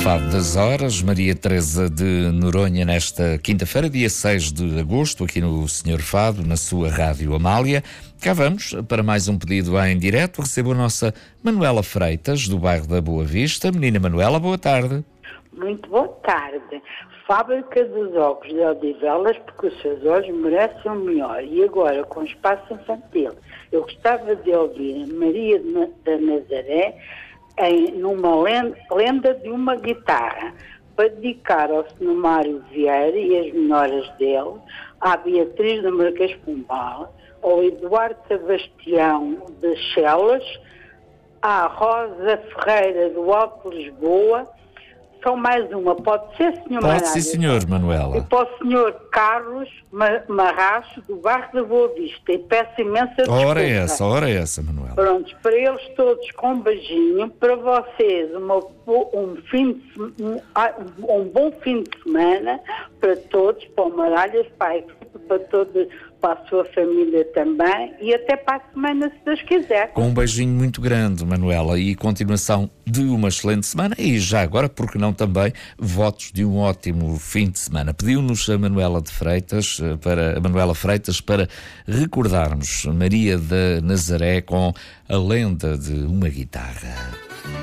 Fado das Horas, Maria Teresa de Noronha, nesta quinta-feira, dia 6 de agosto, aqui no Senhor Fado, na sua Rádio Amália. Cá vamos para mais um pedido em direto. Recebo a nossa Manuela Freitas, do bairro da Boa Vista. Menina Manuela, boa tarde. Muito boa tarde. Fábrica dos Óculos de Odivelas, porque os seus olhos merecem o melhor. E agora, com espaço infantil, eu gostava de ouvir Maria da Nazaré numa lenda de uma guitarra, para dedicar ao Sr. Mário Vieira e as menores dele, à Beatriz do Marquês Pombal, ao Eduardo Sebastião de Chelas, à Rosa Ferreira do Alto de Lisboa. Só mais uma, pode ser, Sr. Pode sim, senhor, Manuela. E para o Sr. Carlos Marracho, do bairro da Boa Vista. E peço imensa desculpa. Ora é essa, Manuela. Prontos, para eles todos com um beijinho, para vocês um bom fim de semana, para todos, para o Maralhas, para todos, para a sua família também, e até para a semana, se Deus quiser. Com um beijinho muito grande, Manuela, e continuação de uma excelente semana, e já agora, porque não também, votos de um ótimo fim de semana. Pediu-nos a Manuela Freitas para recordarmos Maria da Nazaré com a lenda de uma guitarra.